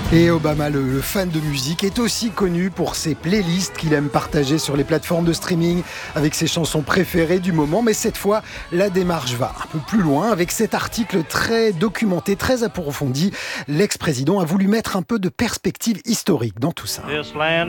Et Obama, le fan de musique, est aussi connu pour ses playlists qu'il aime partager sur les plateformes de streaming avec ses chansons préférées du moment. Mais cette fois, la démarche va un peu plus loin. Avec cet article très documenté, très approfondi, l'ex-président a voulu mettre un peu de perspective historique dans tout ça.